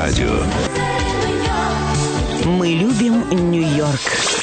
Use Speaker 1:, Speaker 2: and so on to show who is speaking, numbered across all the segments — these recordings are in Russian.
Speaker 1: радио.
Speaker 2: Мы любим Нью-Йорк.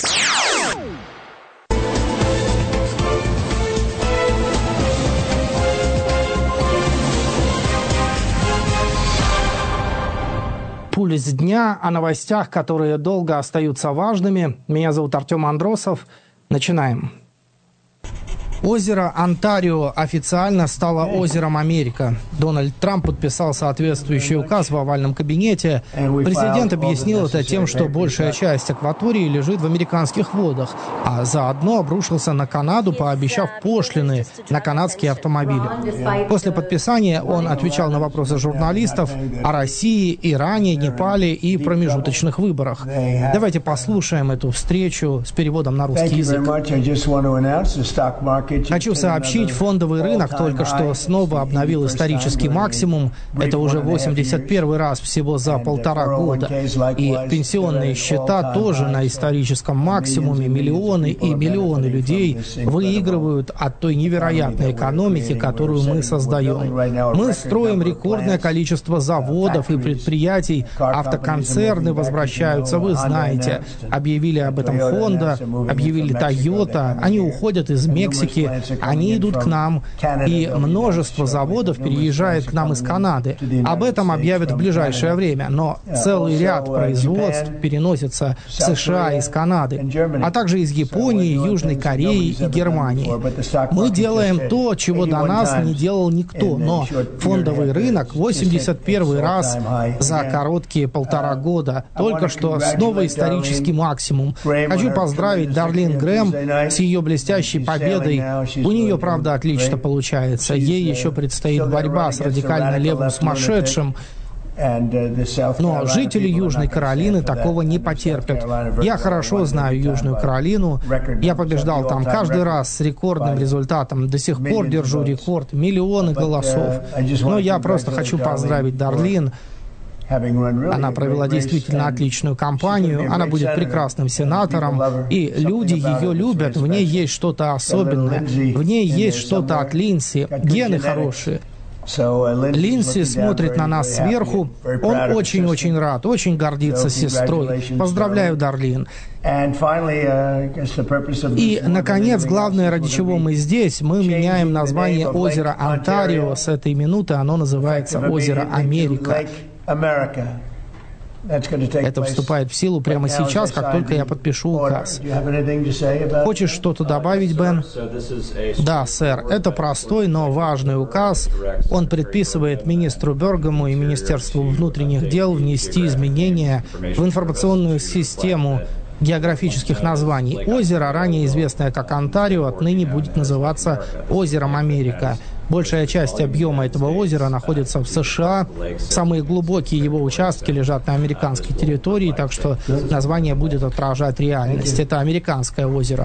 Speaker 3: Пульс дня о новостях, которые долго остаются важными. Меня зовут Артем Андросов. Начинаем. Озеро Онтарио официально стало озером Америка. Дональд Трамп подписал соответствующий указ в овальном кабинете. Президент объяснил это тем, что большая часть акватории лежит в американских водах, а заодно обрушился на Канаду, пообещав пошлины на канадские автомобили. После подписания он отвечал на вопросы журналистов о России, Иране, Непале и промежуточных выборах. Давайте послушаем эту встречу с переводом на русский язык. Хочу сообщить, фондовый рынок только что снова обновил исторический максимум. Это уже 81 раз всего за 1,5 года. И пенсионные счета тоже на историческом максимуме. Миллионы и миллионы людей выигрывают от той невероятной экономики, которую мы создаем. Мы строим рекордное количество заводов и предприятий. Автоконцерны возвращаются, вы знаете. Объявили об этом Honda, объявили Toyota. Они уходят из Мексики. Они идут к нам, и множество заводов переезжает к нам из Канады. Об этом объявят в ближайшее время, но целый ряд производств переносится в США из Канады, а также из Японии, Южной Кореи и Германии. Мы делаем то, чего до нас не делал никто, но фондовый рынок 81 раз за короткие 1,5 года, только что снова исторический максимум. Хочу поздравить Дарлин Грэм с ее блестящей победой. У нее, правда, отлично получается. Ей еще предстоит борьба с радикально левым сумасшедшим. Но жители Южной Каролины такого не потерпят. Я хорошо знаю Южную Каролину. Я побеждал там каждый раз с рекордным результатом. До сих пор держу рекорд. Миллионы голосов. Но я просто хочу поздравить Дарлин. Она провела действительно отличную кампанию, она будет прекрасным сенатором, и люди ее любят, в ней есть что-то особенное, в ней есть что-то от Линдси, гены хорошие. Линдси смотрит на нас сверху, он очень-очень рад, очень гордится сестрой. Поздравляю, Дарлин. И, наконец, главное, ради чего мы здесь, мы меняем название озера Онтарио. С этой минуты оно называется озеро Америка. Это вступает в силу прямо сейчас, как только я подпишу указ. Хочешь что-то добавить, Бен? Да, сэр. Это простой, но важный указ. Он предписывает министру Бергому и Министерству внутренних дел внести изменения в информационную систему географических названий. Озеро, ранее известное как Онтарио, отныне будет называться озером Америка. Большая часть объема этого озера находится в США. Самые глубокие его участки лежат на американской территории, так что название будет отражать реальность. Это американское озеро.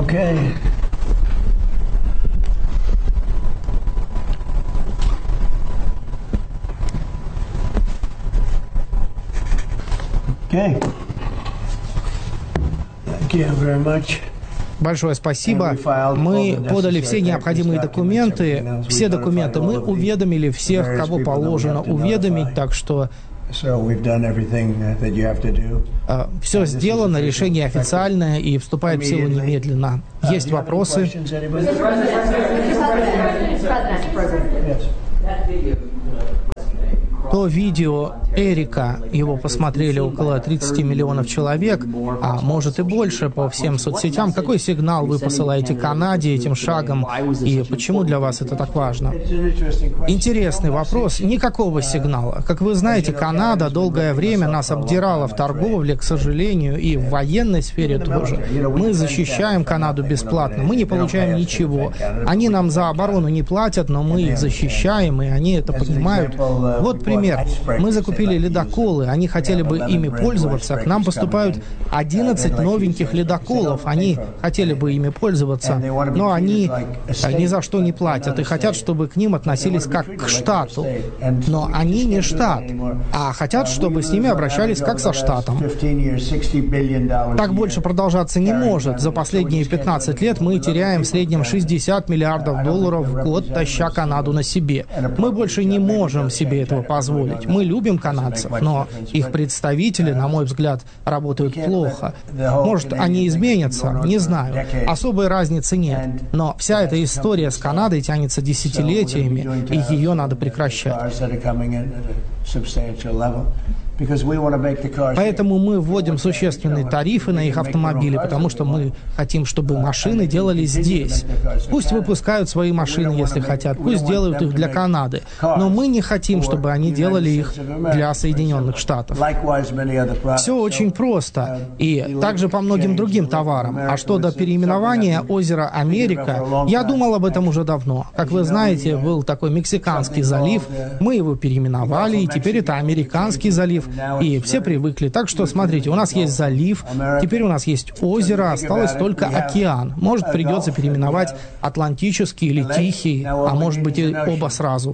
Speaker 3: Большое спасибо. Мы подали все необходимые документы. Все документы мы уведомили всех, кого положено уведомить, так что все сделано, решение официальное и вступает в силу немедленно. Есть вопросы? То видео Эрика, его посмотрели около 30 миллионов человек, а может и больше по всем соцсетям. Какой сигнал вы посылаете Канаде этим шагом, и почему для вас это так важно? Интересный вопрос. Никакого сигнала. Как вы знаете, Канада долгое время нас обдирала в торговле, к сожалению, и в военной сфере тоже. Мы защищаем Канаду бесплатно, мы не получаем ничего. Они нам за оборону не платят, но мы их защищаем, и они это понимают. Вот пример. Мы закупили ледоколы, они хотели бы ими пользоваться. К нам поступают 11 новеньких ледоколов, они хотели бы ими пользоваться, но они ни за что не платят и хотят, чтобы к ним относились как к штату. Но они не штат, а хотят, чтобы с ними обращались как со штатом. Так больше продолжаться не может. За последние 15 лет мы теряем в среднем $60 миллиардов в год, таща Канаду на себе. Мы больше не можем себе этого позволить. позволить. Мы любим канадцев, но их представители, на мой взгляд, работают плохо. Может, они изменятся, не знаю. Особой разницы нет. Но вся эта история с Канадой тянется десятилетиями, и ее надо прекращать. Поэтому мы вводим существенные тарифы на их автомобили, потому что мы хотим, чтобы машины делали здесь. Пусть выпускают свои машины, если хотят, пусть делают их для Канады. Но мы не хотим, чтобы они делали их для Соединенных Штатов. Все очень просто. И также по многим другим товарам. А что до переименования озера Америка, я думал об этом уже давно. Как вы знаете, был такой Мексиканский залив, мы его переименовали, и теперь это Американский залив. И все привыкли. Так что, смотрите, у нас есть залив, теперь у нас есть озеро, осталось только океан. Может, придется переименовать Атлантический или Тихий, а может быть и оба сразу.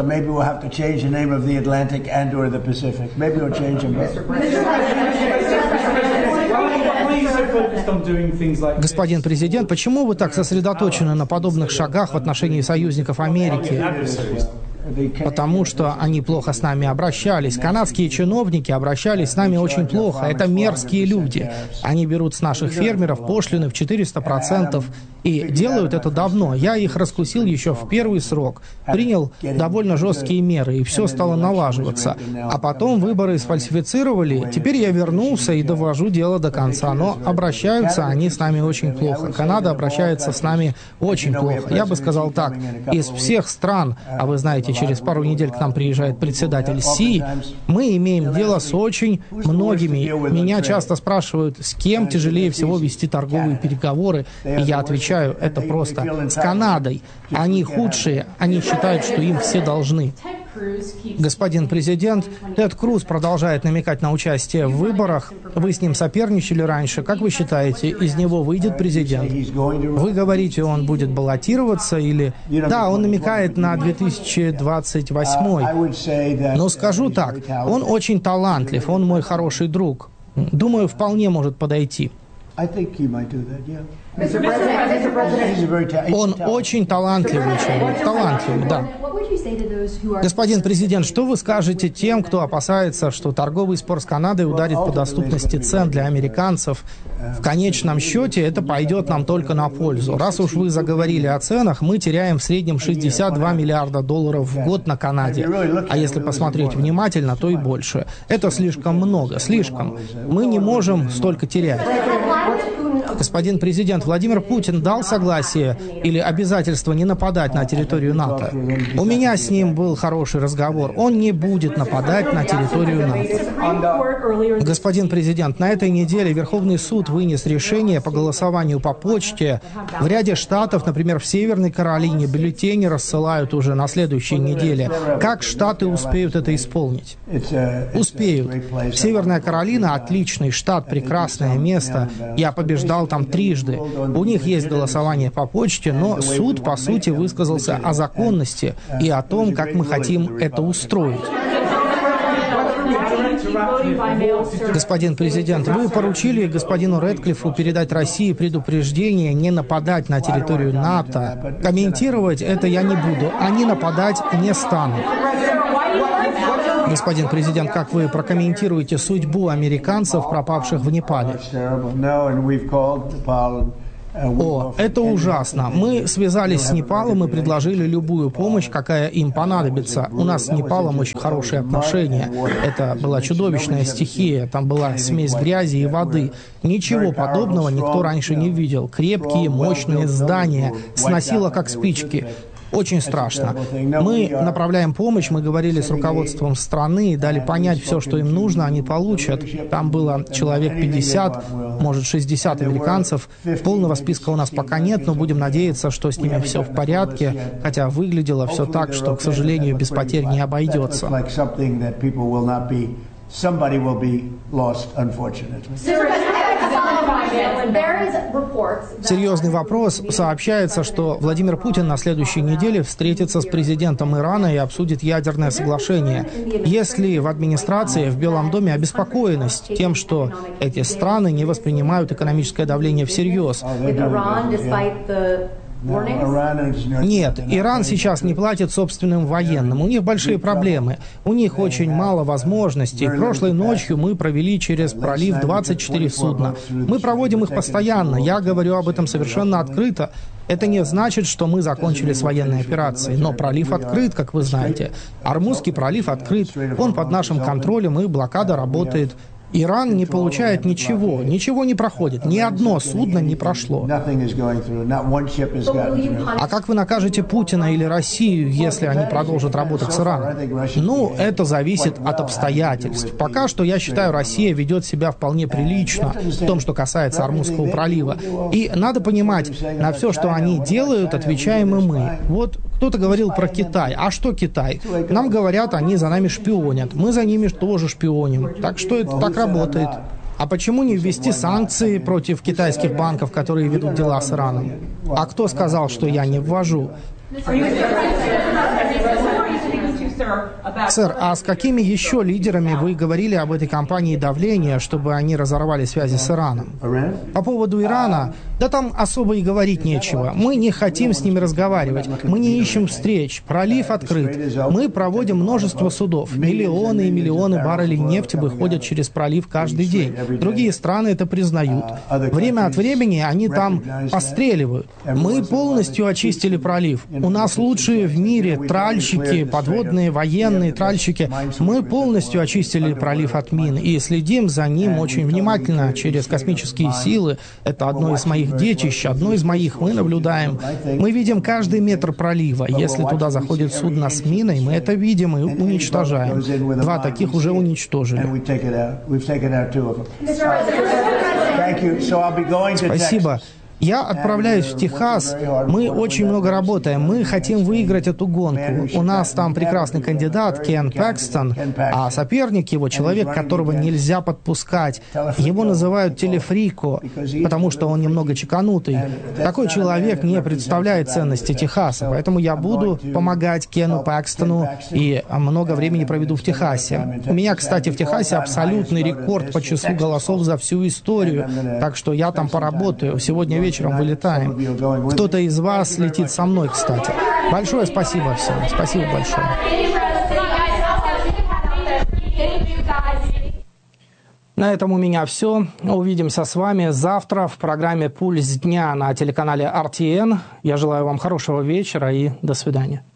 Speaker 3: Господин президент, почему вы так сосредоточены на подобных шагах в отношении союзников Америки? Потому что они плохо с нами обращались. Канадские чиновники обращались с нами очень плохо. Это мерзкие люди. Они берут с наших фермеров пошлины в 400% и делают это давно. Я их раскусил еще в первый срок. Принял довольно жесткие меры, и все стало налаживаться. А потом выборы сфальсифицировали. Теперь я вернулся и довожу дело до конца. Но обращаются они с нами очень плохо. Канада обращается с нами очень плохо. Я бы сказал так. Из всех стран, а вы знаете, через пару недель к нам приезжает председатель Си, мы имеем дело с очень многими. Меня часто спрашивают, с кем тяжелее всего вести торговые переговоры, и я отвечаю, это просто с Канадой. Они худшие, они считают, что им все должны. Господин президент, Тед Круз продолжает намекать на участие в выборах. Вы с ним соперничали раньше. Как вы считаете, из него выйдет президент? Вы говорите, он будет баллотироваться или... Да, он намекает на 2028. Но скажу так, он очень талантлив, он мой хороший друг. Думаю, вполне может подойти. Он очень талантливый человек. Талантливый, да. Господин президент, что вы скажете тем, кто опасается, что торговый спор с Канадой ударит по доступности цен для американцев? В конечном счете это пойдет нам только на пользу. Раз уж вы заговорили о ценах, мы теряем в среднем 62 миллиарда долларов в год на Канаде. А если посмотреть внимательно, то и больше. Это слишком много, слишком. Мы не можем столько терять. Господин президент, Владимир Путин дал согласие или обязательство не нападать на территорию НАТО? У меня с ним был хороший разговор. Он не будет нападать на территорию НАТО. Господин президент, на этой неделе Верховный суд вынес решение по голосованию по почте. В ряде штатов, например, в Северной Каролине, бюллетени рассылают уже на следующей неделе. Как штаты успеют это исполнить? Успеют. Северная Каролина — отличный штат, прекрасное место. Я побеждал там трижды. У них есть голосование по почте, но суд, по сути, высказался о законности и о том, как мы хотим это устроить. Господин президент, вы поручили господину Рэдклиффу передать России предупреждение не нападать на территорию НАТО. Комментировать это я не буду. Они нападать не станут. Господин президент, как вы прокомментируете судьбу американцев, пропавших в Непале? О, это ужасно. Мы связались с Непалом и предложили любую помощь, какая им понадобится. У нас с Непалом очень хорошие отношения. Это была чудовищная стихия. Там была смесь грязи и воды. Ничего подобного никто раньше не видел. Крепкие, мощные здания. Сносило как спички. Очень страшно. Мы направляем помощь, мы говорили с руководством страны и дали понять все, что им нужно, они получат. Там было человек 50, может 60 американцев. Полного списка у нас пока нет, но будем надеяться, что с ними все в порядке, хотя выглядело все так, что, к сожалению, без потерь не обойдется. Серьезный вопрос. Сообщается, что Владимир Путин на следующей неделе встретится с президентом Ирана и обсудит ядерное соглашение. Есть ли в администрации, в Белом доме обеспокоенность тем, что эти страны не воспринимают экономическое давление всерьез? Нет, Иран сейчас не платит собственным военным. У них большие проблемы. У них очень мало возможностей. Прошлой ночью мы провели через пролив 24 судна. Мы проводим их постоянно. Я говорю об этом совершенно открыто. Это не значит, что мы закончили с военной операцией. Но пролив открыт, как вы знаете. Ормузский пролив открыт. Он под нашим контролем, и блокада работает. Иран не получает ничего, ничего не проходит, ни одно судно не прошло. А как вы накажете Путина или Россию, если они продолжат работать с Ираном? Ну, это зависит от обстоятельств. Пока что, я считаю, Россия ведет себя вполне прилично в том, что касается Ормузского пролива. И надо понимать, на все, что они делают, отвечаем и мы. Вот кто-то говорил про Китай. А что Китай? Нам говорят, они за нами шпионят. Мы за ними тоже шпионим. Так что это так работает. А почему не ввести санкции против китайских банков, которые ведут дела с Ираном? А кто сказал, что я не ввожу? Сэр, а с какими еще лидерами вы говорили об этой кампании давления, чтобы они разорвали связи с Ираном? По поводу Ирана, да там особо и говорить нечего. Мы не хотим с ними разговаривать. Мы не ищем встреч. Пролив открыт. Мы проводим множество судов. Миллионы и миллионы баррелей нефти выходят через пролив каждый день. Другие страны это признают. Время от времени они там постреливают. Мы полностью очистили пролив. У нас лучшие в мире тральщики, подводные военные тральщики. Мы полностью очистили пролив от мин и следим за ним очень внимательно через космические силы. Это одно из моих детищ, одно из моих. Мы наблюдаем. Мы видим каждый метр пролива. Если туда заходит судно с миной, мы это видим и уничтожаем. 2 таких уже уничтожили. Спасибо. Я отправляюсь в Техас. Мы очень много работаем. Мы хотим выиграть эту гонку. У нас там прекрасный кандидат Кен Пэкстон, а соперник его — человек, которого нельзя подпускать. Его называют телефрико, потому что он немного чеканутый. Такой человек не представляет ценности Техаса, поэтому я буду помогать Кену Пэкстону и много времени проведу в Техасе. У меня, кстати, в Техасе абсолютный рекорд по числу голосов за всю историю, так что я там поработаю. Сегодня вечером вылетаем. Кто-то из вас летит со мной, кстати. Большое спасибо всем. Спасибо большое. На этом у меня все. Увидимся с вами завтра в программе «Пульс дня» на телеканале RTN. Я желаю вам хорошего вечера и до свидания.